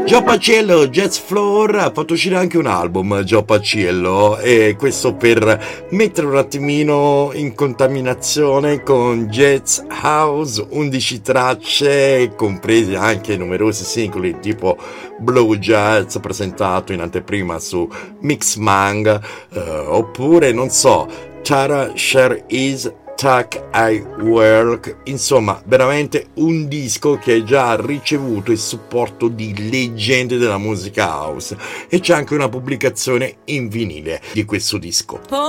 Joe Paciello, Jazz Floor, ha fatto uscire anche un album, Joe Paciello, e questo per mettere un attimino in contaminazione con Jazz House, 11 tracce, compresi anche numerosi singoli tipo Blue Jazz presentato in anteprima su Mixmang, oppure non so, Tara Share Is Tuck I Work, insomma veramente un disco che ha già ricevuto il supporto di leggende della musica house, e c'è anche una pubblicazione in vinile di questo disco.